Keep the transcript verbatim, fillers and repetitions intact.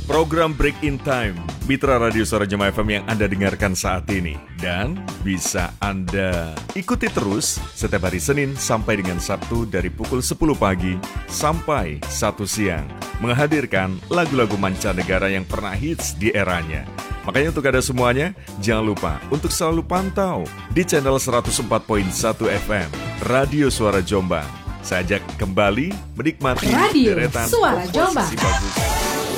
program Break in Time, mitra radio Suara Jemaah F M yang Anda dengarkan saat ini. Dan bisa Anda ikuti terus setiap hari Senin sampai dengan Sabtu dari pukul sepuluh pagi sampai satu siang. Menghadirkan lagu-lagu mancanegara yang pernah hits di eranya. Makanya untuk Anda semuanya, jangan lupa untuk selalu pantau di channel seratus empat koma satu F M, Radio Suara Jombang. Saya ajak kembali menikmati Radio deretan Suara komposisi Jombang. bagus